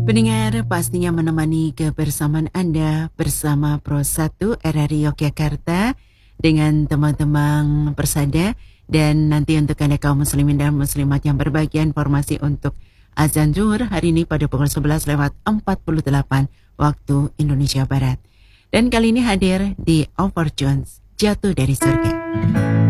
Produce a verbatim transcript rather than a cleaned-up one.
Pendengar pastinya menemani kebersamaan Anda bersama Pro satu R R I Yogyakarta dengan teman-teman persada, dan nanti untuk Anda kaum muslimin dan muslimat yang berbagi informasi untuk azan zuhur hari ini pada pukul sebelas lewat empat puluh delapan waktu Indonesia Barat. Dan kali ini hadir di Opportunes Jatuh dari Surga.